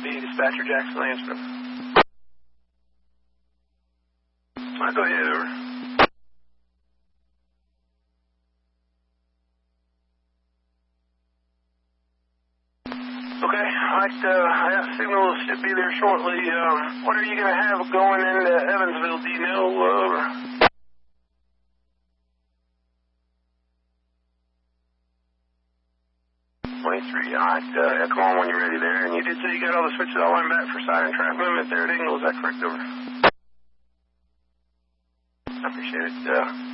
Dispatcher Jackson Lansborough. Go ahead, over. Okay, that signal should be there shortly. What are you going to have going into Evansville? Do you know? 23. All right, come on when you're ready there. And you did say you got all the switches all lined back for side and trap movement there at Ingle. Is that correct, over? I appreciate it.